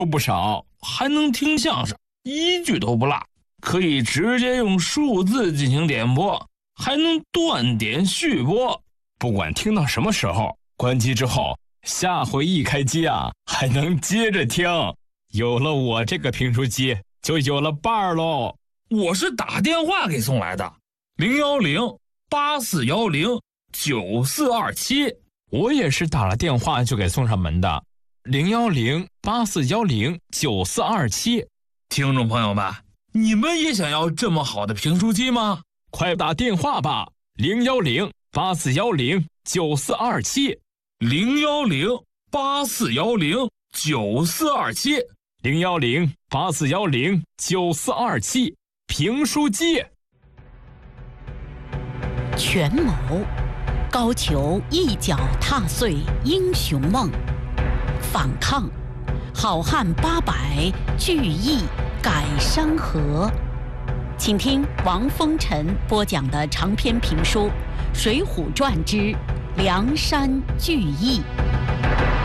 不少，还能听相声，一句都不落，可以直接用数字进行点播，还能断点续播。 不管听到什么时候，关机之后，下回一开机啊，还能接着听。有了我这个评书机，就有了伴儿喽。 我是打电话给送来的，010-8410-9427。 我也是打了电话就给送上门的，010-8410-9427。 听众朋友们，你们也想要这么好的评书机吗？ 快打电话吧，010-8410-9427。 010-8410-9427。 010-8410-9427。评书机。 权谋，高俅一脚踏碎英雄梦；反抗，好汉800聚义改山河。请听王风尘播讲的长篇评书《水浒传之梁山聚义》。